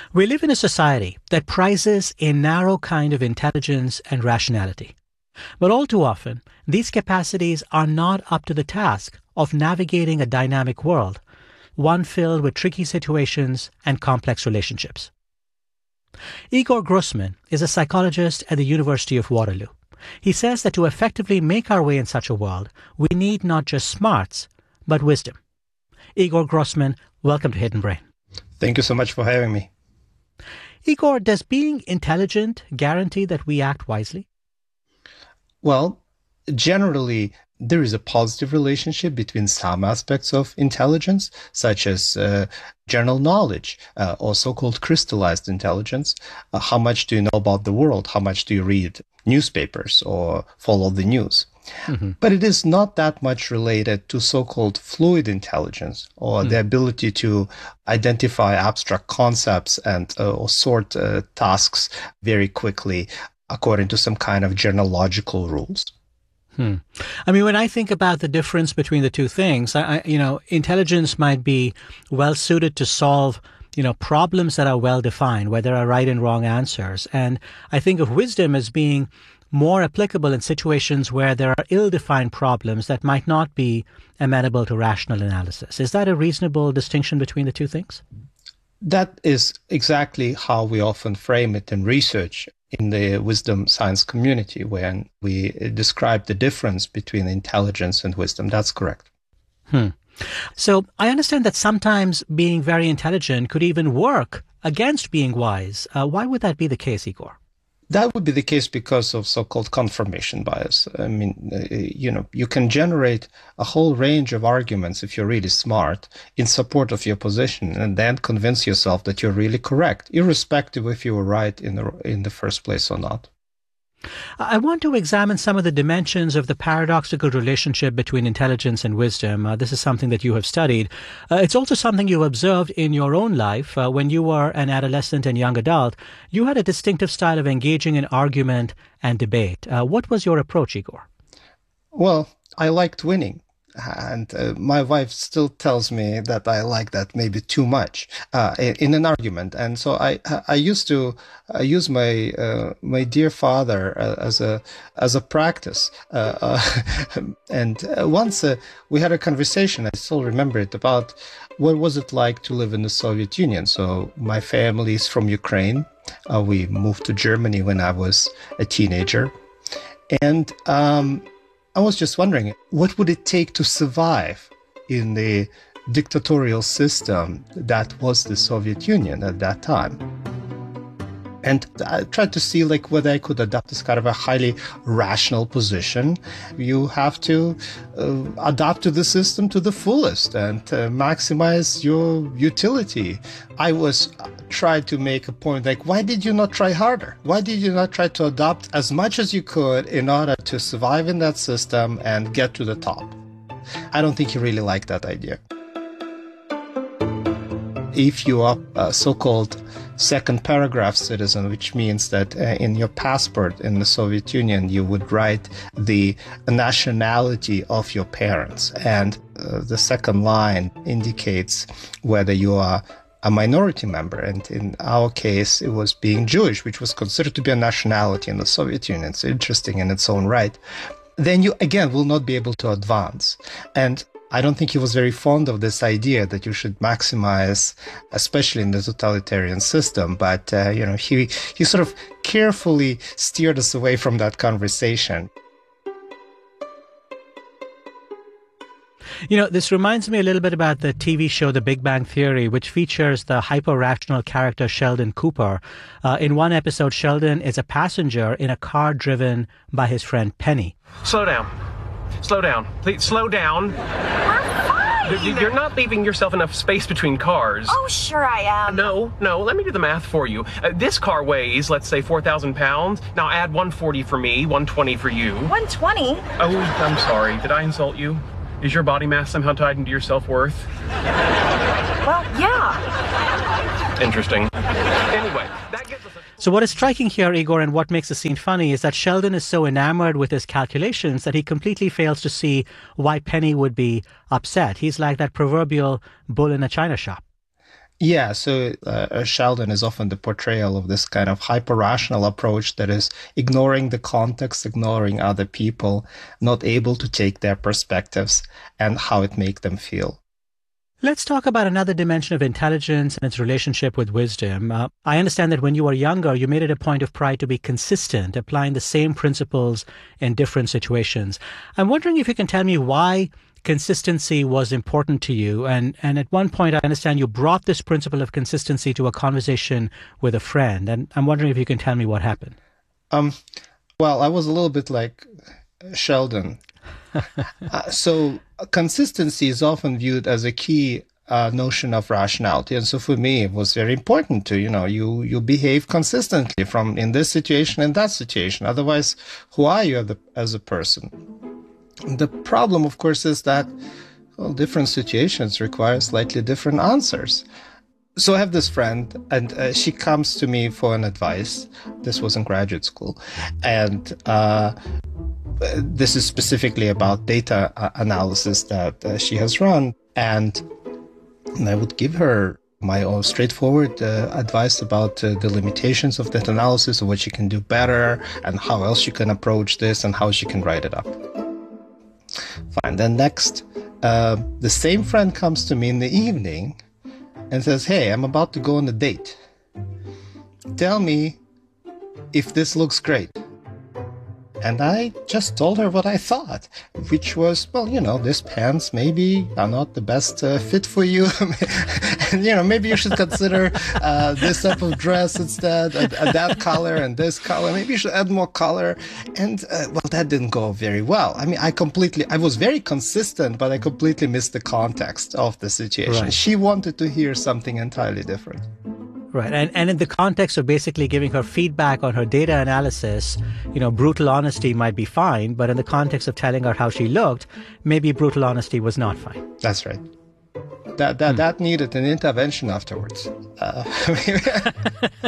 We live in a society that prizes a narrow kind of intelligence and rationality. But all too often, these capacities are not up to the task of navigating a dynamic world, one filled with tricky situations and complex relationships. Igor Grossman is a psychologist at the University of Waterloo. He says that to effectively make our way in such a world, we need not just smarts, but wisdom. Igor Grossman, welcome to Hidden Brain. Thank you so much for having me. Igor, does being intelligent guarantee that we act wisely? Well, generally, there is a positive relationship between some aspects of intelligence, such as general knowledge, or so-called crystallized intelligence. How much do you know about the world? How much do you read newspapers or follow the news? Mm-hmm. But it is not that much related to so-called fluid intelligence, or the ability to identify abstract concepts and or sort tasks very quickly according to some kind of general logical rules. I mean, when I think about the difference between the two things, intelligence might be well suited to solve, problems that are well defined, where there are right and wrong answers. And I think of wisdom as being more applicable in situations where there are ill-defined problems that might not be amenable to rational analysis. Is that a reasonable distinction between the two things? That is exactly how we often frame it in research in the wisdom science community, when we describe the difference between intelligence and wisdom. That's correct. So I understand that sometimes being very intelligent could even work against being wise. Why would that be the case, Igor? That would be the case because of so-called confirmation bias. I mean, you can generate a whole range of arguments if you're really smart in support of your position, and then convince yourself that you're really correct, irrespective if you were right in the first place or not. I want to examine some of the dimensions of the paradoxical relationship between intelligence and wisdom. This is something that you have studied. It's also something you observed in your own life. When you were an adolescent and young adult, you had a distinctive style of engaging in argument and debate. What was your approach, Igor? Well, I liked winning. And my wife still tells me that I like that maybe too much in an argument. And so I used to use my dear father as a practice. And once we had a conversation, I still remember it, about what was it like to live in the Soviet Union. So my family is from Ukraine. We moved to Germany when I was a teenager. And I was just wondering, what would it take to survive in the dictatorial system that was the Soviet Union at that time? And I tried to see whether I could adopt this kind of a highly rational position. You have to adapt to the system to the fullest and maximize your utility. I was tried to make a point why did you not try harder? Why did you not try to adopt as much as you could in order to survive in that system and get to the top? I don't think he really liked that idea. If you are a so-called second paragraph citizen, which means that in your passport in the Soviet Union, you would write the nationality of your parents. And the second line indicates whether you are a minority member. And in our case, it was being Jewish, which was considered to be a nationality in the Soviet Union. It's interesting in its own right. Then you, again, will not be able to advance. And I don't think he was very fond of this idea that you should maximize, especially in the totalitarian system. But, he sort of carefully steered us away from that conversation. This reminds me a little bit about the TV show The Big Bang Theory, which features the hyper-rational character Sheldon Cooper. In one episode, Sheldon is a passenger in a car driven by his friend Penny. Slow down. Slow down. Please, slow down. We're fine. You're not leaving yourself enough space between cars. Oh, sure I am. No, let me do the math for you. This car weighs, let's say, 4,000 pounds. Now add 140 for me, 120 for you. 120? Oh, I'm sorry. Did I insult you? Is your body mass somehow tied into your self-worth? Well, yeah. Interesting. Anyway, that gets us... So what is striking here, Igor, and what makes the scene funny is that Sheldon is so enamored with his calculations that he completely fails to see why Penny would be upset. He's like that proverbial bull in a china shop. Yeah, so Sheldon is often the portrayal of this kind of hyper-rational approach that is ignoring the context, ignoring other people, not able to take their perspectives and how it makes them feel. Let's talk about another dimension of intelligence and its relationship with wisdom. I understand that when you were younger, you made it a point of pride to be consistent, applying the same principles in different situations. I'm wondering if you can tell me why consistency was important to you. And at one point, I understand you brought this principle of consistency to a conversation with a friend. And I'm wondering if you can tell me what happened. Well, I was a little bit like Sheldon. So consistency is often viewed as a key notion of rationality. And so for me, it was very important to, you behave consistently from in this situation and that situation. Otherwise, who are you as a person? The problem, of course, is that different situations require slightly different answers. So I have this friend, and she comes to me for an advice. This was in graduate school. And this is specifically about data analysis that she has run. And I would give her my own straightforward advice about the limitations of that analysis, of what she can do better, and how else she can approach this, and how she can write it up. Fine. Then next, the same friend comes to me in the evening and says, hey, I'm about to go on a date. Tell me if this looks great. And I just told her what I thought, which was, well, these pants maybe are not the best fit for you. And, maybe you should consider this type of dress instead, that color and this color. Maybe you should add more color. And, well, that didn't go very well. I mean, I was very consistent, but I completely missed the context of the situation. Right. She wanted to hear something entirely different. Right. And in the context of basically giving her feedback on her data analysis, brutal honesty might be fine, but in the context of telling her how she looked, maybe brutal honesty was not fine. That's right. That needed an intervention afterwards.